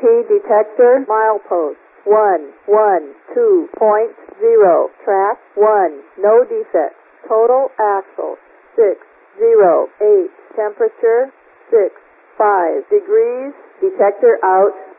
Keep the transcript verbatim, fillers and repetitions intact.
detector, milepost one one two point zero, track one, no defects, total axle six zero eight, temperature six five degrees, detector out.